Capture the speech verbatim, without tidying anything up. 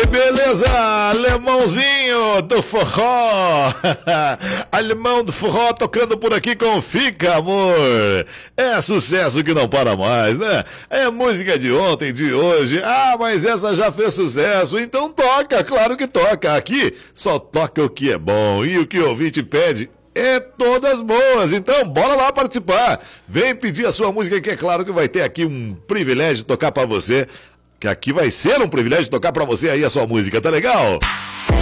beleza, alemãozinho do forró. Alemão do forró tocando por aqui com Fica Amor. É sucesso que não para mais, né? É música de ontem, de hoje. Ah, mas essa já fez sucesso, então toca, claro que toca. Aqui só toca o que é bom e o que o ouvinte pede é todas boas, então bora lá participar. Vem pedir a sua música, que é claro que vai ter aqui um privilégio de tocar pra você. Que aqui vai ser um privilégio de tocar pra você aí a sua música, tá legal?